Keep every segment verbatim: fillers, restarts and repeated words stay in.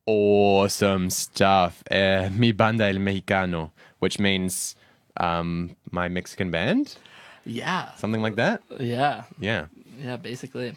Awesome stuff. Uh, Mi Banda El Mexicano, which means um, my Mexican band, Yeah. something like that. Yeah. Yeah. Yeah, basically.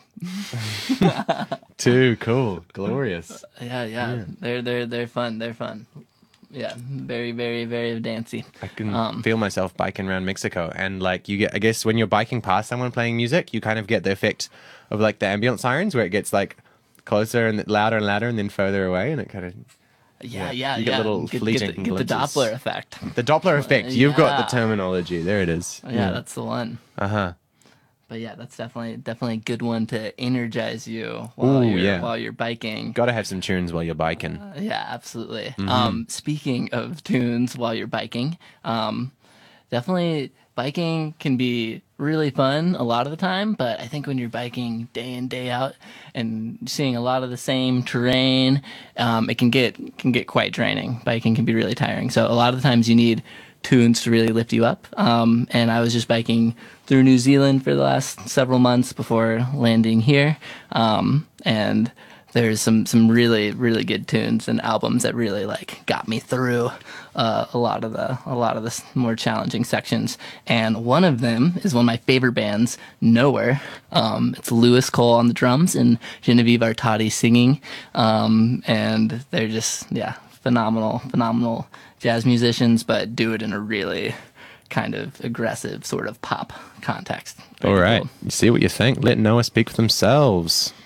Too cool. Glorious. Yeah, yeah. They're they're they're fun. They're fun. Yeah, very very very dancey. I can Um, feel myself biking around Mexico, and like you get, I guess when you're biking past someone playing music, you kind of get the effect of like the ambulance sirens, where it gets like closer and louder and louder, and then further away, and it kind of yeah, Yeah, yeah, you get yeah. little get, fleeting get, the, get the glimpses. Doppler effect. the Doppler effect. You've got the Yeah. terminology. There it is. Yeah, that's the one. Uh huh. But yeah, that's definitely definitely a good one to energize you while Ooh, you're yeah. while you're biking. Got to have some tunes while you're biking. Yeah, absolutely. Mm-hmm. Um, speaking of tunes while you're biking, um, definitely biking can be really fun a lot of the time, but I think when you're biking day in day out and seeing a lot of the same terrain, um, it can get can get quite draining. Biking can be really tiring. So a lot of the times you need tunes to really lift you up. Um, and I was just biking through New Zealand for the last several months before landing here, um, and there's some some really really good tunes and albums that really like got me through uh, a lot of the a lot of the s- more challenging sections. And one of them is one of my favorite bands, Nowhere. Um, it's Lewis Cole on the drums and Genevieve Artadi singing, um, and they're just yeah phenomenal phenomenal jazz musicians, but do it in a really kind of aggressive sort of pop context. All Very right. cool. You see what you think. Let Noah speak for themselves.